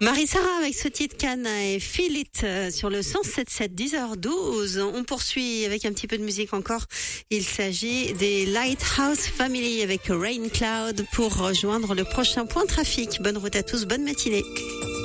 Marie-Sara avec ce titre Cana et Feel It sur le 107.7, 10h12. On poursuit avec un petit peu de musique encore. Il s'agit des Lighthouse Family avec Rain Cloud pour rejoindre le prochain point trafic. Bonne route à tous, bonne matinée.